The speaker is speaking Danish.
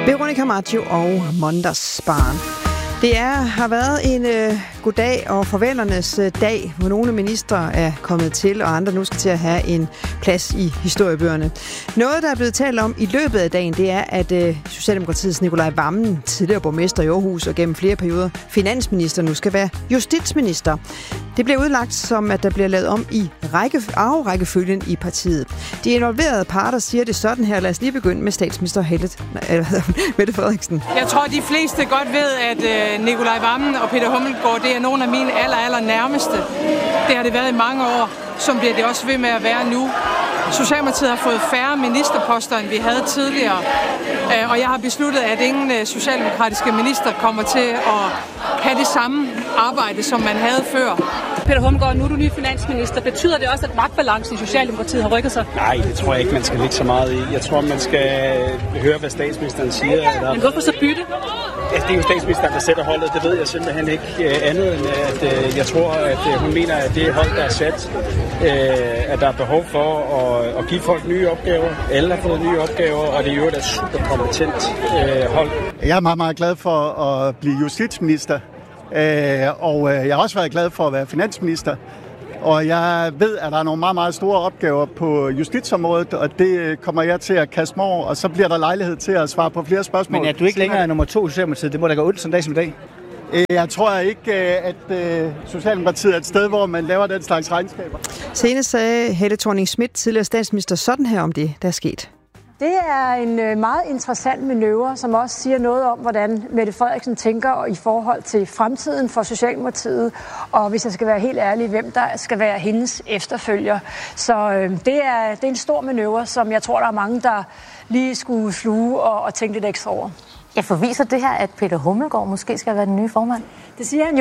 Veronica Maggio og Mondosbarn. Det har været en goddag og farvelernes dag, hvor nogle ministre er kommet til, og andre nu skal til at have en plads i historiebøgerne. Noget, der er blevet talt om i løbet af dagen, det er, at Socialdemokratiets Nicolai Wammen, tidligere borgmester i Aarhus og gennem flere perioder finansminister, nu skal være justitsminister. Det bliver udlagt som, at der bliver lavet om i arverækkefølgen i partiet. De involverede parter siger det sådan her. Lad os lige begynde med statsminister Mette Frederiksen. Jeg tror, de fleste godt ved, at Nicolai Wammen og Peter Hummelgaard, det er nogle af mine aller nærmeste. Det har det været i mange år, som bliver det også ved med at være nu. Socialdemokratiet har fået færre ministerposter, end vi havde tidligere. Og jeg har besluttet, at ingen socialdemokratiske minister kommer til at have det samme arbejde, som man havde før. Peter Hummelgaard, nu er du ny finansminister. Betyder det også, at magtbalancen i Socialdemokratiet har rykket sig? Nej, det tror jeg ikke, man skal lægge så meget i. Jeg tror, man skal høre, hvad statsministeren siger. Men hvorfor så bytte? Det er jo statsministeren, der sætter holdet. Det ved jeg simpelthen ikke andet end, at jeg tror, at hun mener, at det hold, der er sat, at der er behov for at give folk nye opgaver. Alle har fået nye opgaver, og det er jo et super kompetent hold. Jeg er meget, meget glad for at blive justitsminister, og jeg har også været glad for at være finansminister. Og jeg ved, at der er nogle meget, meget store opgaver på justitsområdet, og det kommer jeg til at kaste mig over, og så bliver der lejlighed til at svare på flere spørgsmål. Men er du ikke længere nummer 2 i Socialdemokratiet? Det må da gå ud sådan en dag som i dag. Jeg tror ikke, at Socialdemokratiet er et sted, hvor man laver den slags regnskaber. Senest sagde Helle Thorning-Schmidt, tidligere statsminister, sådan her om det, der er sket. Det er en meget interessant manøvre, som også siger noget om, hvordan Mette Frederiksen tænker i forhold til fremtiden for Socialdemokratiet, og hvis jeg skal være helt ærlig, hvem der skal være hendes efterfølger. Så det er en stor manøvre, som jeg tror, der er mange, der lige skulle sluge og tænke lidt ekstra over. Ja, for viser det her, at Peter Hummelgaard måske skal være den nye formand? Det siger han jo.